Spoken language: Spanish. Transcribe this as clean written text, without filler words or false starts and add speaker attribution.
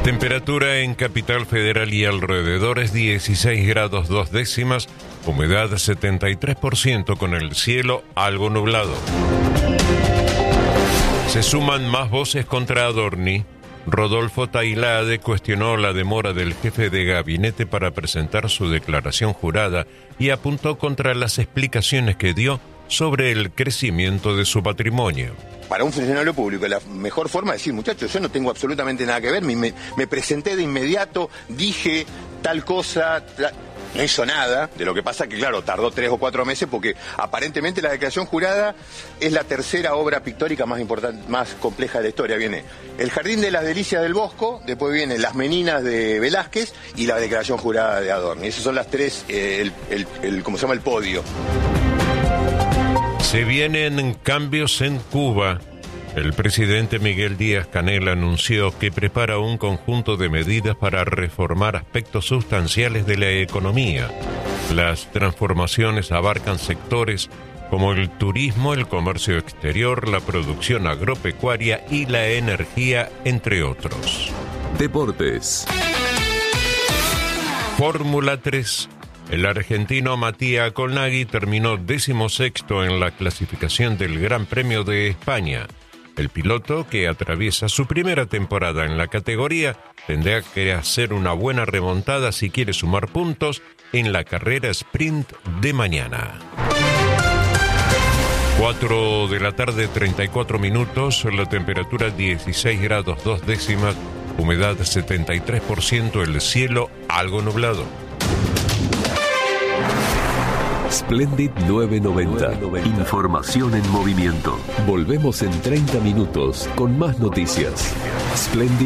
Speaker 1: Temperatura en Capital Federal y alrededores 16 grados 2 décimas, humedad 73% con el cielo algo nublado. Se suman más voces contra Adorni. Rodolfo Tailade cuestionó la demora del jefe de gabinete para presentar su declaración jurada y apuntó contra las explicaciones que dio sobre el crecimiento de su patrimonio.
Speaker 2: Para un funcionario público, la mejor forma es decir, muchachos, yo no tengo absolutamente nada que ver, me presenté de inmediato, dije tal cosa, no hizo nada. De lo que pasa que, claro, tardó 3 o 4 meses porque aparentemente la declaración jurada es la tercera obra pictórica más importante, más compleja de la historia. Viene El Jardín de las Delicias del Bosco, después vienen Las Meninas de Velázquez y la declaración jurada de Adorni. Esas son las tres, ¿cómo se llama? El podio.
Speaker 1: Se vienen cambios en Cuba. El presidente Miguel Díaz-Canel anunció que prepara un conjunto de medidas para reformar aspectos sustanciales de la economía. Las transformaciones abarcan sectores como el turismo, el comercio exterior, la producción agropecuaria y la energía, entre otros.
Speaker 3: Deportes.
Speaker 1: Fórmula 3. El argentino Matías Colnaghi terminó 16º en la clasificación del Gran Premio de España. El piloto, que atraviesa su primera temporada en la categoría, tendrá que hacer una buena remontada si quiere sumar puntos en la carrera sprint de mañana. 4 de la tarde, 34 minutos, la temperatura 16 grados 2 décimas, humedad 73%, el cielo algo nublado.
Speaker 3: Splendid 990. Información en movimiento. Volvemos en 30 minutos con más noticias. Splendid